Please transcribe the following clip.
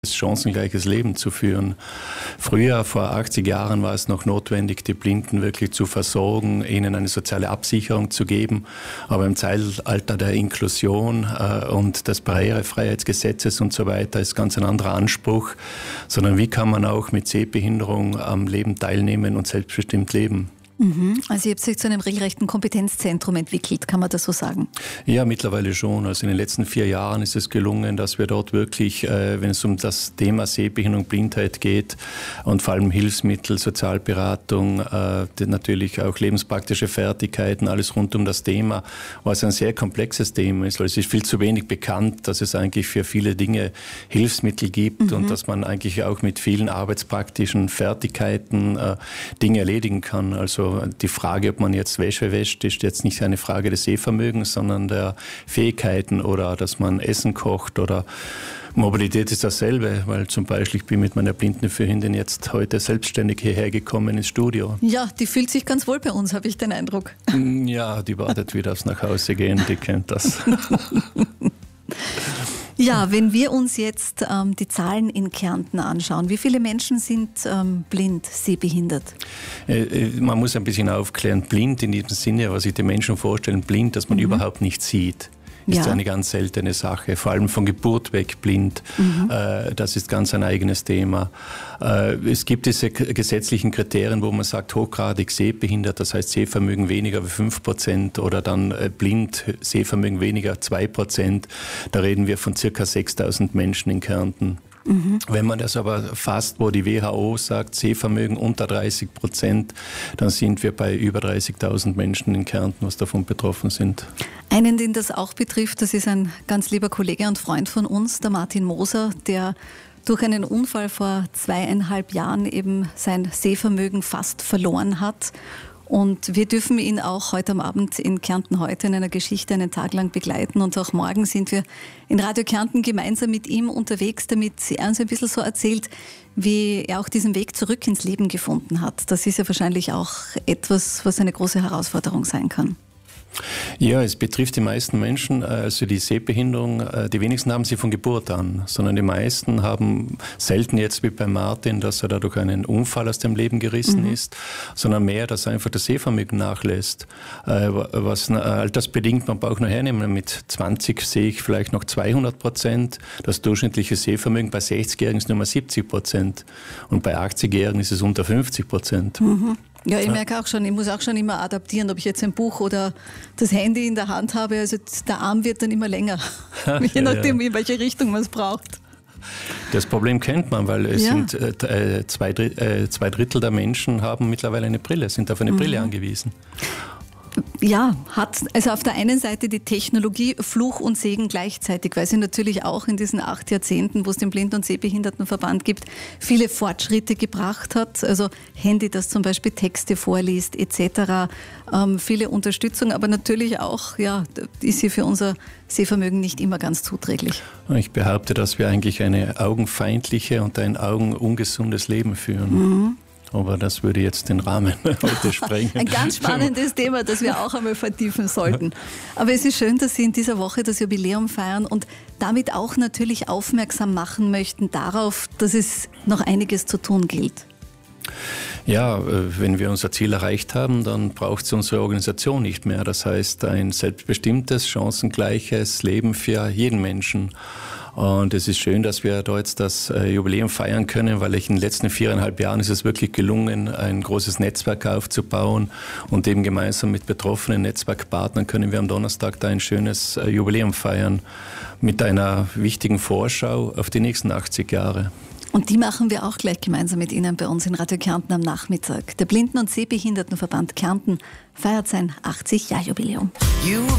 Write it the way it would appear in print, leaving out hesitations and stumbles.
chancengleiches Leben zu führen. Früher, vor 80 Jahren, war es noch notwendig, die Blinden wirklich zu versorgen, ihnen eine soziale Absicherung zu geben. Aber im Zeitalter der Inklusion und des Barrierefreiheitsgesetzes und so weiter ist ganz ein anderer Anspruch, sondern wie kann man auch mit Sehbehinderung am Leben teilnehmen und selbstbestimmt leben. Also ihr habt sich zu einem regelrechten Kompetenzzentrum entwickelt, kann man das so sagen? Ja, mittlerweile schon. Also in den letzten 4 Jahren ist es gelungen, dass wir dort wirklich, wenn es um das Thema Sehbehinderung, Blindheit geht und vor allem Hilfsmittel, Sozialberatung, natürlich auch lebenspraktische Fertigkeiten, alles rund um das Thema, was ein sehr komplexes Thema ist, weil es ist viel zu wenig bekannt, dass es eigentlich für viele Dinge Hilfsmittel gibt und dass man eigentlich auch mit vielen arbeitspraktischen Fertigkeiten Dinge erledigen kann. Also die Frage, ob man jetzt Wäsche wäscht, ist jetzt nicht eine Frage des Sehvermögens, sondern der Fähigkeiten oder dass man Essen kocht oder Mobilität ist dasselbe, weil zum Beispiel ich bin mit meiner Blindenführhündin jetzt heute selbstständig hierher gekommen ins Studio. Ja, die fühlt sich ganz wohl bei uns, habe ich den Eindruck. Ja, die wartet wieder aufs Nachhausegehen, die kennt das. Ja, wenn wir uns jetzt die Zahlen in Kärnten anschauen, wie viele Menschen sind blind, sehbehindert? Man muss ein bisschen aufklären, blind in diesem Sinne, was sich die Menschen vorstellen, blind, dass man überhaupt nicht sieht. Ist eine ganz seltene Sache, vor allem von Geburt weg blind. Das ist ganz ein eigenes Thema. Es gibt diese gesetzlichen Kriterien, wo man sagt, hochgradig sehbehindert, das heißt Sehvermögen weniger als 5% oder dann blind, Sehvermögen weniger als 2%. Da reden wir von ca. 6.000 Menschen in Kärnten. Wenn man das aber fasst, wo die WHO sagt, Sehvermögen unter 30%, dann sind wir bei über 30.000 Menschen in Kärnten, was davon betroffen sind. Einen, den das auch betrifft, das ist ein ganz lieber Kollege und Freund von uns, der Martin Moser, der durch einen Unfall vor 2,5 Jahren eben sein Sehvermögen fast verloren hat. Und wir dürfen ihn auch heute am Abend in Kärnten heute in einer Geschichte einen Tag lang begleiten. Und auch morgen sind wir in Radio Kärnten gemeinsam mit ihm unterwegs, damit er uns ein bisschen so erzählt, wie er auch diesen Weg zurück ins Leben gefunden hat. Das ist ja wahrscheinlich auch etwas, was eine große Herausforderung sein kann. Ja, es betrifft die meisten Menschen, also die Sehbehinderung, die wenigsten haben sie von Geburt an, sondern die meisten haben selten jetzt wie bei Martin, dass er dadurch einen Unfall aus dem Leben gerissen ist, sondern mehr, dass einfach das Sehvermögen nachlässt. Was altersbedingt, man braucht nur hernehmen, mit 20 sehe ich vielleicht noch 200%, das durchschnittliche Sehvermögen bei 60-Jährigen ist nur mal 70% und bei 80-Jährigen ist es unter 50%. Ja, ich merke auch schon, ich muss auch schon immer adaptieren, ob ich jetzt ein Buch oder das Handy in der Hand habe. Also der Arm wird dann immer länger, je nachdem, in welche Richtung man es braucht. Das Problem kennt man, weil es sind zwei Drittel der Menschen haben mittlerweile eine Brille, sind auf eine Brille angewiesen. Ja, hat also auf der einen Seite die Technologie Fluch und Segen gleichzeitig, weil sie natürlich auch in diesen 8 Jahrzehnten, wo es den Blinden- und Sehbehindertenverband gibt, viele Fortschritte gebracht hat. Also Handy, das zum Beispiel Texte vorliest etc., viele Unterstützung, aber natürlich auch, ja, ist sie für unser Sehvermögen nicht immer ganz zuträglich. Ich behaupte, dass wir eigentlich eine augenfeindliche und ein augenungesundes Leben führen. Aber das würde jetzt den Rahmen heute sprengen. Ein ganz spannendes Thema, das wir auch einmal vertiefen sollten. Aber es ist schön, dass Sie in dieser Woche das Jubiläum feiern und damit auch natürlich aufmerksam machen möchten darauf, dass es noch einiges zu tun gilt. Ja, wenn wir unser Ziel erreicht haben, dann braucht es unsere Organisation nicht mehr. Das heißt, ein selbstbestimmtes, chancengleiches Leben für jeden Menschen. Und es ist schön, dass wir da jetzt das Jubiläum feiern können, weil in den letzten 4,5 Jahren ist es wirklich gelungen, ein großes Netzwerk aufzubauen. Und eben gemeinsam mit betroffenen Netzwerkpartnern können wir am Donnerstag da ein schönes Jubiläum feiern mit einer wichtigen Vorschau auf die nächsten 80 Jahre. Und die machen wir auch gleich gemeinsam mit Ihnen bei uns in Radio Kärnten am Nachmittag. Der Blinden- und Sehbehindertenverband Kärnten feiert sein 80-Jahr-Jubiläum.